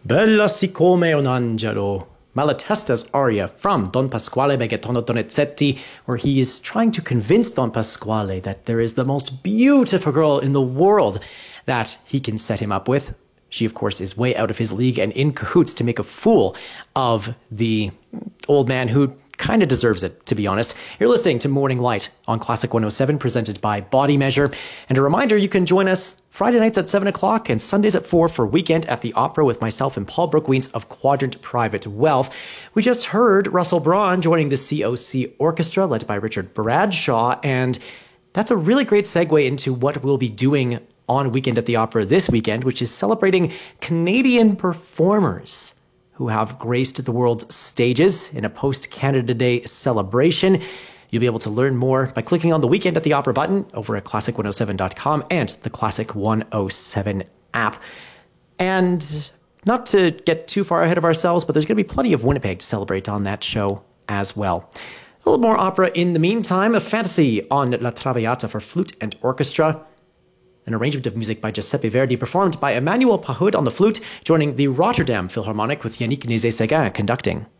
Bella siccome un angelo. Malatesta's aria from Don Pasquale Begetono Donizetti, where he is trying to convince Don Pasquale that there is the most beautiful girl in the world that he can set him up with. She, of course, is way out of his league and in cahoots to make a fool of the old man who kind of deserves it, to be honest. You're listening to Morning Light on Classic 107, presented by Body Measure. And a reminder, you can join us Friday nights at 7 o'clock and Sundays at 4 for Weekend at the Opera with myself and Paul Brookweens of Quadrant Private Wealth. We just heard Russell Braun joining the COC Orchestra, led by Richard Bradshaw, and that's a really great segue into what we'll be doing on Weekend at the Opera this weekend, which is celebrating Canadian performers who have graced the world's stages in a post-Canada Day celebration. You'll be able to learn more by clicking on the Weekend at the Opera button over at classic107.com and the Classic 107 app. And not to get too far ahead of ourselves, but there's going to be plenty of Winnipeg to celebrate on that show as well. A little more opera in the meantime. A fantasy on La Traviata for flute and orchestra. An arrangement of music by Giuseppe Verdi, performed by Emmanuel Pahud on the flute, joining the Rotterdam Philharmonic with Yannick Nézet-Séguin conducting.